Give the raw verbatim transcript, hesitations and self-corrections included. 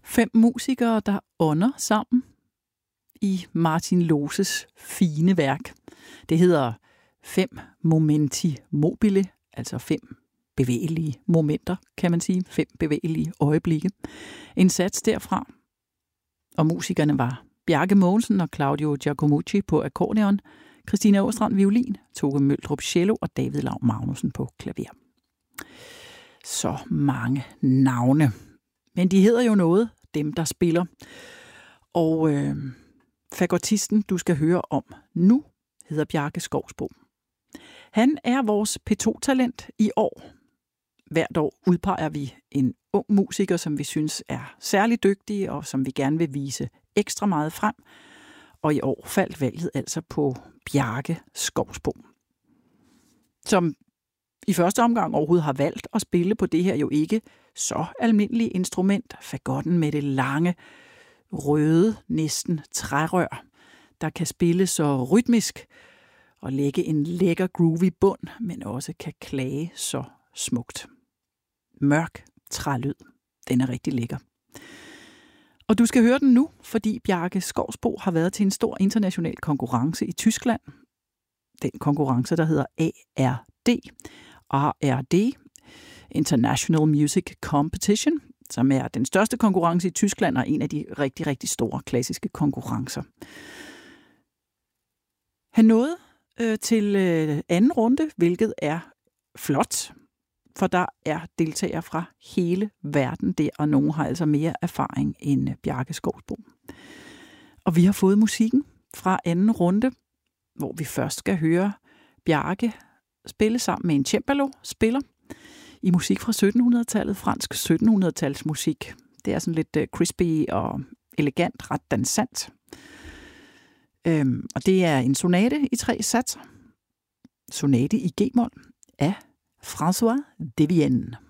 Fem musikere, der ånder sammen i Martin Loses fine værk. Det hedder Fem Momenti Mobile, altså fem bevægelige momenter, kan man sige. Fem bevægelige øjeblikke. En sats derfra. Og musikerne var Bjarke Mogensen og Claudio Giacomucci på akkordeon, Christina Åstrand violin, Toke Møldrup cello og David Lau Magnussen på klaver. Så mange navne. Men de hedder jo noget, dem der spiller. Og øh, fagotisten, du skal høre om nu, hedder Bjarke Skovsbo. Han er vores P to-talent i år. Hvert år udpeger vi en ung musiker, som vi synes er særlig dygtig, og som vi gerne vil vise ekstra meget frem. Og i år faldt valget altså på Bjarke Skovsbo, som i første omgang overhovedet har valgt at spille på det her jo ikke så almindelige instrument, fagotten med det lange, røde, næsten trærør, der kan spille så rytmisk og lægge en lækker groovy bund, men også kan klage så smukt. Mørk trælyd. Den er rigtig lækker. Og du skal høre den nu, fordi Bjarke Skovsbo har været til en stor international konkurrence i Tyskland. Den konkurrence, der hedder A R D. A R D, International Music Competition, som er den største konkurrence i Tyskland og en af de rigtig, rigtig store klassiske konkurrencer. Han nåede øh, til øh, anden runde, hvilket er flot, for der er deltagere fra hele verden der, og nogen har altså mere erfaring end Bjarke Skovsbo. Og vi har fået musikken fra anden runde, hvor vi først skal høre Bjarke spille sammen med en cembalo-spiller i musik fra syttenhundredetallet, fransk syttenhundredetals musik. Det er sådan lidt uh, crispy og elegant, ret dansant. Øhm, og det er en sonate i tre satser. Sonate i G-mol af François Devienne.